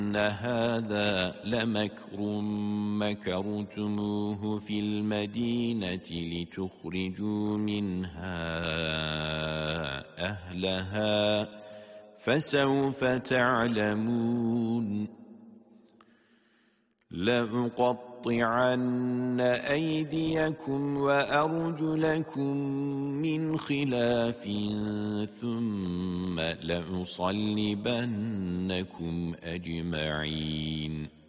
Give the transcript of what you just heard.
إن هذا لمكر مكرتموه في المدينة لتخرجوا منها أهلها فسوف تعلمون لأقطعن أيديكم وأرجلكم من خلاف ثم لأصلبنكم أجمعين